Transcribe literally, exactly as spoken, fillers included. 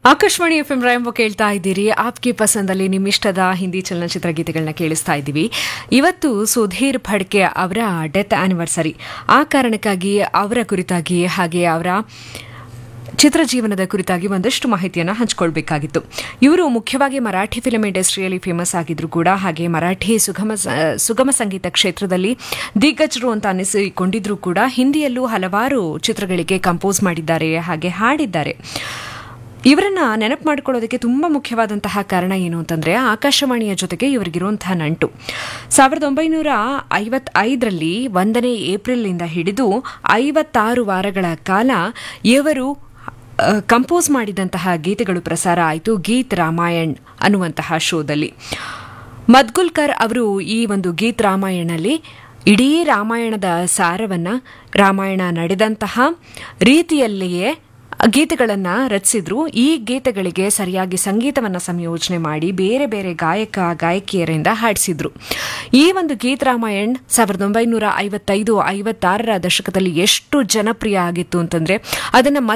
Akashvani F M ರಾಯಂಬ ಕೇಳ್ತಾ ಇದ್ದೀರಿ. ಆಪ್ಗೆ ಪಸಂದಲ್ಲಿ ನಿಮ್ಮಿಷ್ಟದ ಹಿಂದಿ ಚಲನಚಿತ್ರ ಗೀತೆಗಳನ್ನ ಕೇಳಿಸ್ತಾ ಇದ್ದೀವಿ. ಇವತ್ತು ಸುಧೀರ್ ಫಡ್ಕೆ ಅವರ ಡೆತ್ ಆನಿವರ್ಸರಿ. ಆ ಕಾರಣಕ್ಕಾಗಿ ಅವರ ಕುರಿತಾಗಿ ಹಾಗೆ ಅವರ ಚಿತ್ರಜೀವನದ ಕುರಿತಾಗಿ ಒಂದಷ್ಟು ಮಾಹಿತಿಯನ್ನು ಹಂಚಿಕೊಳ್ಬೇಕಾಗಿತ್ತು. ಇವರು ಮುಖ್ಯವಾಗಿ ಮರಾಠಿ ಫಿಲ್ಮ್ ಇಂಡಸ್ಟ್ರಿಯಲ್ಲಿ ಫೇಮಸ್ ಆಗಿದ್ರು ಕೂಡ, ಹಾಗೆ ಮರಾಠಿ ಸುಗಮ ಸುಗಮ ಸಂಗೀತ ಕ್ಷೇತ್ರದಲ್ಲಿ ದಿಗ್ಗಜರು ಅಂತ ಅನಿಸಿಕೊಂಡಿದ್ರು ಕೂಡ, ಹಿಂದಿಯಲ್ಲೂ ಹಲವಾರು ಚಿತ್ರಗಳಿಗೆ ಕಂಪೋಸ್ ಮಾಡಿದ್ದಾರೆ, ಹಾಗೆ ಹಾಡಿದ್ದಾರೆ. ಇವರನ್ನ ನೆನಪು ಮಾಡಿಕೊಳ್ಳೋದಕ್ಕೆ ತುಂಬ ಮುಖ್ಯವಾದಂತಹ ಕಾರಣ ಏನು ಅಂತಂದರೆ, ಆಕಾಶವಾಣಿಯ ಜೊತೆಗೆ ಇವರಿಗಿರುವಂತಹ ನಂಟು. ಸಾವಿರದ ಒಂಬೈನೂರ ಐವತ್ತೈದರಲ್ಲಿ ಒಂದನೇ ಏಪ್ರಿಲ್ನಿಂದ ಹಿಡಿದು ಐವತ್ತಾರು ವಾರಗಳ ಕಾಲ ಇವರು ಕಂಪೋಸ್ ಮಾಡಿದಂತಹ ಗೀತೆಗಳು ಪ್ರಸಾರ ಆಯಿತು ಗೀತ್ ರಾಮಾಯಣ್ ಅನ್ನುವಂತಹ ಶೋದಲ್ಲಿ. ಮದ್ಗುಲ್ಕರ್ ಅವರು ಈ ಒಂದು ಗೀತ್ ರಾಮಾಯಣಲ್ಲಿ ಇಡೀ ರಾಮಾಯಣದ ಸಾರವನ್ನು, ರಾಮಾಯಣ ನಡೆದಂತಹ ರೀತಿಯಲ್ಲಿಯೇ ಗೀತೆಗಳನ್ನು ರಚಿಸಿದ್ರು. ಈ ಗೀತೆಗಳಿಗೆ ಸರಿಯಾಗಿ ಸಂಗೀತವನ್ನು ಸಂಯೋಜನೆ ಮಾಡಿ ಬೇರೆ ಬೇರೆ ಗಾಯಕ ಗಾಯಕಿಯರಿಂದ ಹಾಡಿಸಿದ್ರು. ಈ ಒಂದು ಗೀತ್ ರಾಮಾಯಣ್ ಸಾವಿರದ ಒಂಬೈನೂರ ಐವತ್ತೈದು ಐವತ್ತಾರರ ದಶಕದಲ್ಲಿ ಎಷ್ಟು ಜನಪ್ರಿಯ ಆಗಿತ್ತು ಅಂತಂದ್ರೆ, ಅದನ್ನು